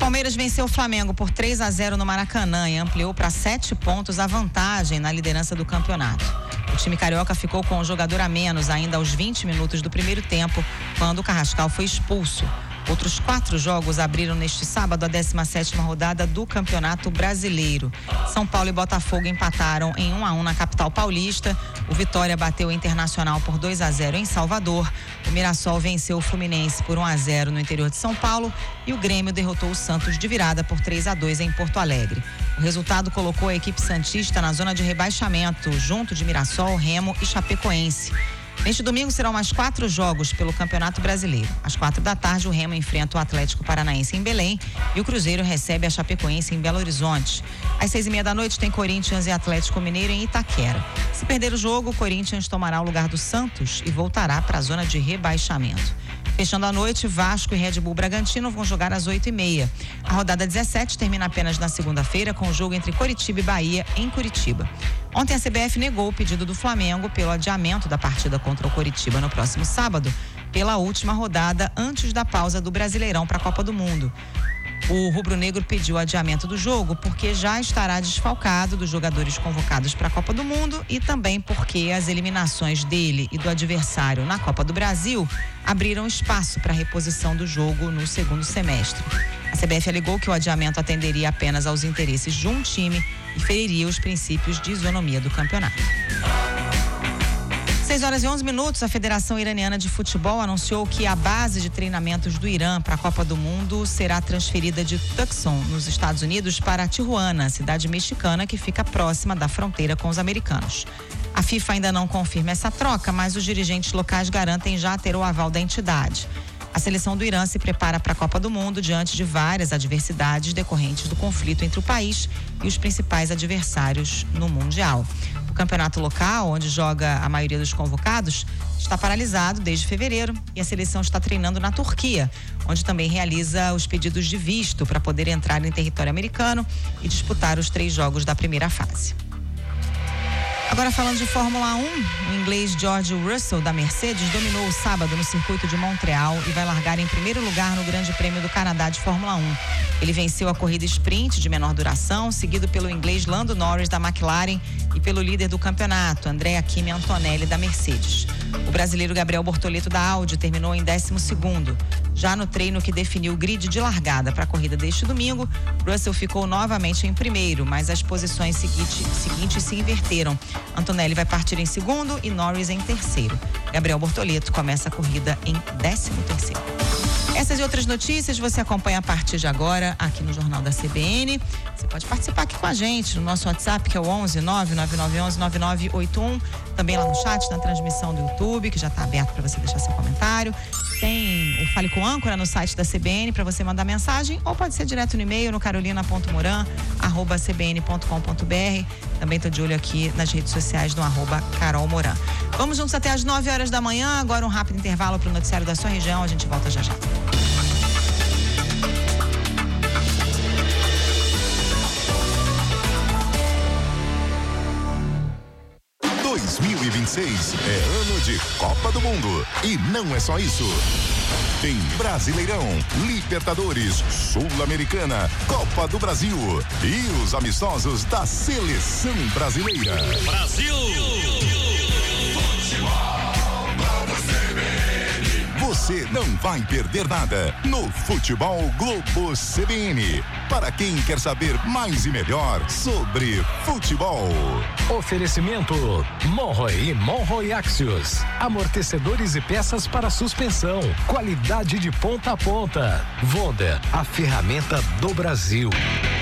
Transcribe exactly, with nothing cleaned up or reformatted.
Palmeiras venceu o Flamengo por três a zero no Maracanã e ampliou para sete pontos a vantagem na liderança do campeonato. O time carioca ficou com um jogador a menos ainda aos vinte minutos do primeiro tempo, quando o Carrascal foi expulso. Outros quatro jogos abriram neste sábado a décima sétima rodada do Campeonato Brasileiro. São Paulo e Botafogo empataram em um a um na capital paulista. O Vitória bateu o Internacional por dois a zero em Salvador. O Mirassol venceu o Fluminense por um a zero no interior de São Paulo e o Grêmio derrotou o Santos de virada por três a dois em Porto Alegre. O resultado colocou a equipe santista na zona de rebaixamento, junto de Mirassol, Remo e Chapecoense. Neste domingo serão mais quatro jogos pelo Campeonato Brasileiro. Às quatro da tarde, o Remo enfrenta o Atlético Paranaense em Belém e o Cruzeiro recebe a Chapecoense em Belo Horizonte. Às seis e meia da noite tem Corinthians e Atlético Mineiro em Itaquera. Se perder o jogo, o Corinthians tomará o lugar do Santos e voltará para a zona de rebaixamento. Fechando a noite, Vasco e Red Bull Bragantino vão jogar às oito e meia. A rodada dezessete termina apenas na segunda-feira com o jogo entre Coritiba e Bahia em Curitiba. Ontem a C B F negou o pedido do Flamengo pelo adiamento da partida contra o Coritiba no próximo sábado, pela última rodada antes da pausa do Brasileirão para a Copa do Mundo. O rubro-negro pediu o adiamento do jogo porque já estará desfalcado dos jogadores convocados para a Copa do Mundo e também porque as eliminações dele e do adversário na Copa do Brasil abriram espaço para a reposição do jogo no segundo semestre. A C B F alegou que o adiamento atenderia apenas aos interesses de um time e feriria os princípios de isonomia do campeonato. seis horas e onze minutos, a Federação Iraniana de Futebol anunciou que a base de treinamentos do Irã para a Copa do Mundo será transferida de Tucson, nos Estados Unidos, para Tijuana, cidade mexicana que fica próxima da fronteira com os americanos. A FIFA ainda não confirma essa troca, mas os dirigentes locais garantem já ter o aval da entidade. A seleção do Irã se prepara para a Copa do Mundo diante de várias adversidades decorrentes do conflito entre o país e os principais adversários no Mundial. O campeonato local, onde joga a maioria dos convocados, está paralisado desde fevereiro e a seleção está treinando na Turquia, onde também realiza os pedidos de visto para poder entrar em território americano e disputar os três jogos da primeira fase. Agora falando de Fórmula um, o inglês George Russell da Mercedes dominou o sábado no circuito de Montreal e vai largar em primeiro lugar no Grande Prêmio do Canadá de Fórmula um. Ele venceu a corrida sprint de menor duração, seguido pelo inglês Lando Norris da McLaren e pelo líder do campeonato, Andrea Kimi Antonelli da Mercedes. O brasileiro Gabriel Bortoleto da Audi terminou em décimo segundo. Já no treino que definiu o grid de largada para a corrida deste domingo, Russell ficou novamente em primeiro, mas as posições seguinte, seguintes se inverteram. Antonelli vai partir em segundo e Norris em terceiro. Gabriel Bortoleto começa a corrida em décimo terceiro. Essas e outras notícias você acompanha a partir de agora aqui no Jornal da C B N. Você pode participar aqui com a gente no nosso WhatsApp, que é o onze nove nove nove um um nove nove oito um. Também lá no chat, na transmissão do YouTube, que já está aberto para você deixar seu comentário. Tem o Fale com Âncora no site da C B N para você mandar mensagem, ou pode ser direto no e-mail no carolina ponto moran arroba c b n ponto com ponto b r. Também estou de olho aqui nas redes sociais no arroba Carol Moran. Vamos juntos até às nove horas da manhã. Agora um rápido intervalo para o noticiário da sua região. A gente volta já já. dois mil e vinte e seis é ano de Copa do Mundo. E não é só isso. Tem Brasileirão, Libertadores, Sul-Americana, Copa do Brasil e os amistosos da Seleção Brasileira. Brasil! Você não vai perder nada no Futebol Globo C B N. Para quem quer saber mais e melhor sobre futebol. Oferecimento Monroe e Monroe Axios. Amortecedores e peças para suspensão. Qualidade de ponta a ponta. Voda, a ferramenta do Brasil.